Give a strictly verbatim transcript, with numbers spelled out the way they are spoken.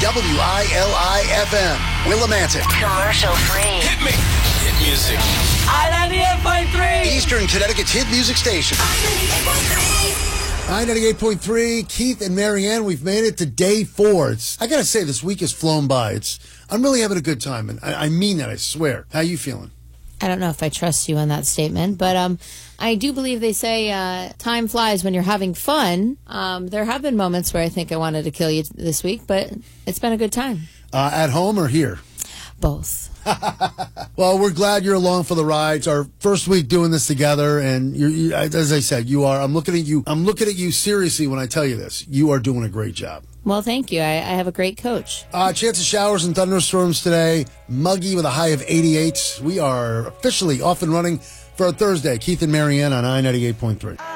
W I L I F M, Willimantic. Commercial free. Hit me. Hit music. I ninety-eight point three. Eastern Connecticut's hit music station. I ninety-eight point three, Keith and Marianne, we've made it to day four. It's, I gotta say, this week has flown by. It's, I'm really having a good time, and I, I mean that, I swear. How you feeling? I don't know if I trust you on that statement, but um, I do believe they say uh, time flies when you're having fun. Um, there have been moments where I think I wanted to kill you this week, but it's been a good time. Uh, at home or here? Both. Well, we're glad you're along for the ride. It's our first week doing this together, and you're, you, as I said, you are. I'm looking at you. I'm looking at you seriously when I tell you this. You are doing a great job. Well, thank you. I, I have a great coach. Uh, chance of showers and thunderstorms today. Muggy with a high of eighty-eight. We are officially off and running for a Thursday. Keith and Marianne on I ninety-eight point three.